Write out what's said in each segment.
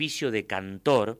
auspicio de cantor,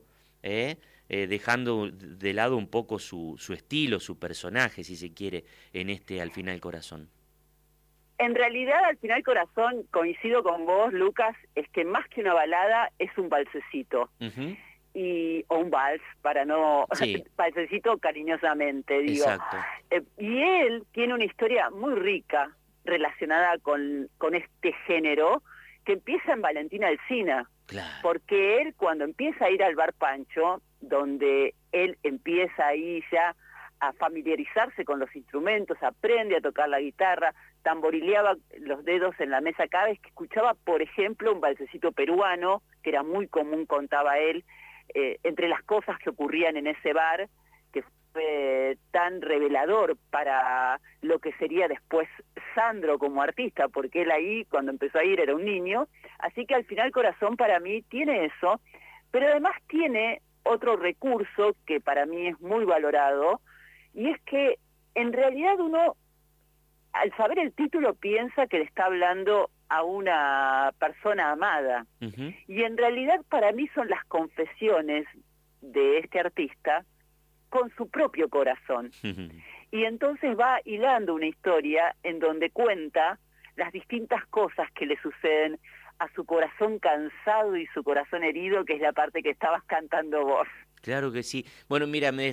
dejando de lado un poco su estilo, su personaje, si se quiere, en Al final corazón. En realidad, Al final corazón, coincido con vos, Lucas, es que más que una balada es un valsecito. Uh-huh. O un vals, para no... Sí. Valsecito cariñosamente, digo. Exacto. Y él tiene una historia muy rica relacionada con este género, que empieza en Valentina Alsina. Claro. Porque él, cuando empieza a ir al Bar Pancho, donde él empieza ahí ya a familiarizarse con los instrumentos, aprende a tocar la guitarra, tamborileaba los dedos en la mesa cada vez que escuchaba, por ejemplo, un valsecito peruano, que era muy común, contaba él, entre las cosas que ocurrían en ese bar, que fue tan revelador para lo que sería después Sandro como artista, porque él ahí, cuando empezó a ir, era un niño. Así que Al final corazón para mí tiene eso, pero además tiene otro recurso que para mí es muy valorado, y es que en realidad uno, al saber el título, piensa que le está hablando a una persona amada. Uh-huh. Y en realidad para mí son las confesiones de este artista con su propio corazón. Uh-huh. Y entonces va hilando una historia en donde cuenta las distintas cosas que le suceden a su corazón cansado y su corazón herido, que es la parte que estabas cantando vos. Claro que sí. Bueno, mira, me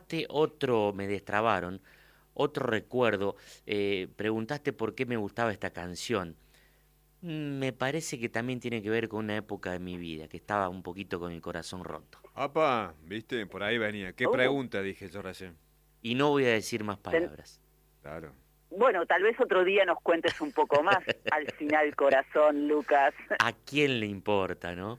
destrabaron otro recuerdo. Preguntaste por qué me gustaba esta canción. Me parece que también tiene que ver con una época de mi vida, que estaba un poquito con el corazón roto. ¡Apa! ¿Viste? Por ahí venía. ¿Qué pregunta? Dije yo recién. Y no voy a decir más palabras. Claro. Bueno, tal vez otro día nos cuentes un poco más. Al final corazón, Lucas. ¿A quién le importa, no?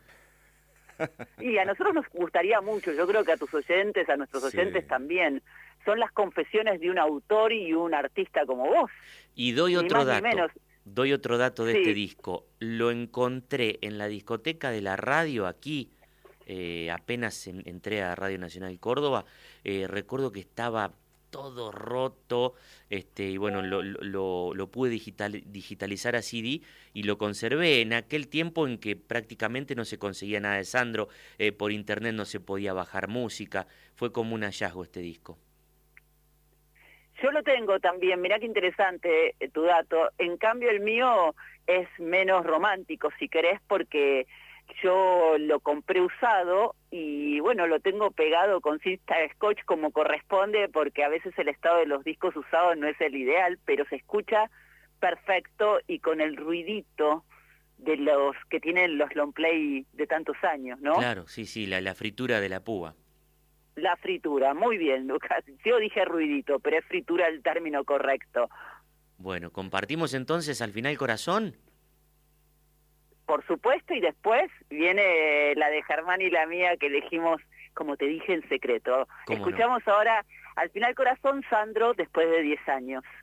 Y a nosotros nos gustaría mucho, yo creo que a tus oyentes, a nuestros oyentes también. Son las confesiones de un autor y un artista como vos. Y doy otro dato. Doy otro dato de sí. este disco. Lo encontré en la discoteca de la radio aquí, apenas entré a Radio Nacional Córdoba. Recuerdo que estaba todo roto, y bueno, lo pude digitalizar a CD y lo conservé en aquel tiempo en que prácticamente no se conseguía nada de Sandro, por internet no se podía bajar música. Fue como un hallazgo este disco. Yo lo tengo también, mirá qué interesante tu dato. En cambio el mío es menos romántico, si querés, porque yo lo compré usado y bueno, lo tengo pegado con cinta scotch como corresponde, porque a veces el estado de los discos usados no es el ideal, pero se escucha perfecto y con el ruidito de los que tienen los long play de tantos años, ¿no? Claro, sí, la fritura de la púa. La fritura, muy bien, Lucas. Yo dije ruidito, pero es fritura el término correcto. Bueno, ¿compartimos entonces Al final corazón? Por supuesto, y después viene la de Germán y la mía que elegimos, como te dije, en secreto. Escuchamos ahora Al final corazón, Sandro, después de 10 años.